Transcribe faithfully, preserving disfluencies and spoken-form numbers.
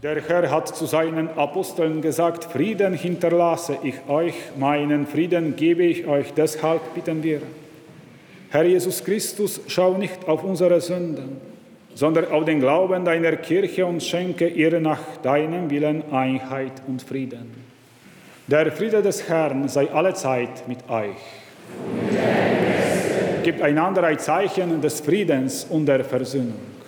Der Herr hat zu seinen Aposteln gesagt, Frieden hinterlasse ich euch, meinen Frieden gebe ich euch, deshalb bitten wir. Herr Jesus Christus, schau nicht auf unsere Sünden, sondern auf den Glauben deiner Kirche und schenke ihr nach deinem Willen Einheit und Frieden. Der Friede des Herrn sei allezeit mit euch. Gebt einander ein Zeichen des Friedens und der Versöhnung.